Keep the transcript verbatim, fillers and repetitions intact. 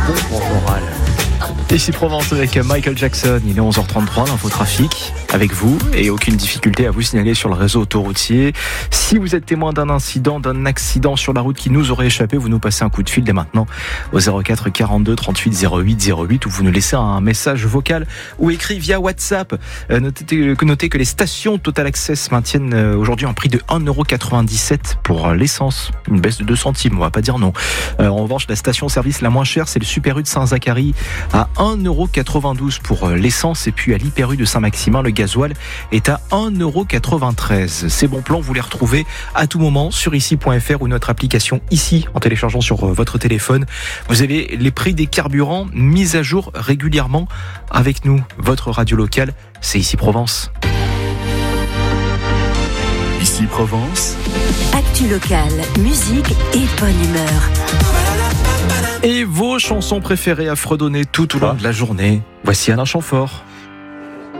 bon moral. Ici Provence avec Michael Jackson, il est onze heures trente-trois, l'infotrafic avec vous et aucune difficulté à vous signaler sur le réseau autoroutier. Si vous êtes témoin d'un incident, d'un accident sur la route qui nous aurait échappé, vous nous passez un coup de fil dès maintenant au zéro quatre quarante-deux trente-huit zéro huit zéro huit ou vous nous laissez un message vocal ou écrit via WhatsApp. Notez, notez que les stations Total Access maintiennent aujourd'hui un prix de un euro quatre-vingt-dix-sept pour l'essence, une baisse de deux centimes, on va pas dire non. En revanche, la station-service la moins chère, c'est le Super U de Saint-Zacharie à un euro quatre-vingt-douze pour l'essence et puis à l'Hyper U de Saint-Maximin, le gasoil est à un euro quatre-vingt-treize. Ces bons plans, vous les retrouvez à tout moment sur ici point f r ou notre application ici en téléchargeant sur votre téléphone. Vous avez les prix des carburants mis à jour régulièrement avec nous. Votre radio locale, c'est Ici Provence. Ici Provence. Actu locale, musique et bonne humeur. Et vos chansons préférées à fredonner tout au long de la journée. Voici Alain Chamfort.